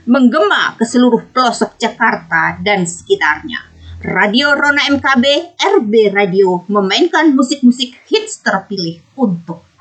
menggema ke seluruh pelosok Jakarta dan sekitarnya. Radio Rona MKB, RB Radio, memainkan musik-musik hits terpilih untuk